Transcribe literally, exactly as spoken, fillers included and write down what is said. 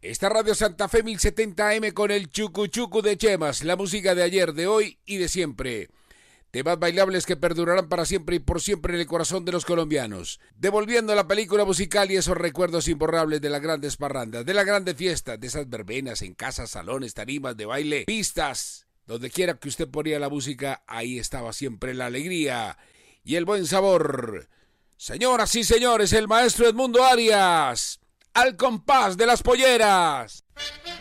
Esta Radio Santa Fe mil setenta A M con el Chucu Chucu de Chemas, la música de ayer, de hoy y de siempre. Temas bailables que perdurarán para siempre y por siempre en el corazón de los colombianos. Devolviendo la película musical y esos recuerdos imborrables de las grandes parrandas, de las grandes fiestas, de esas verbenas en casas, salones, tarimas de baile, pistas. Donde quiera que usted ponía la música, ahí estaba siempre la alegría y el buen sabor. Señoras y señores, el maestro Edmundo Arias, al compás de las polleras.